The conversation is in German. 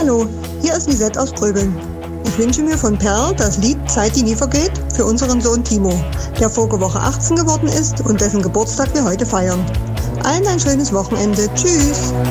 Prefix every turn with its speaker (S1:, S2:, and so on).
S1: Hallo, hier ist Lisette aus Gröbeln. Ich wünsche mir von Perl das Lied Zeit, die nie vergeht für unseren Sohn Timo, der vorige Woche 18 geworden ist und dessen Geburtstag wir heute feiern. Allen ein schönes Wochenende. Tschüss!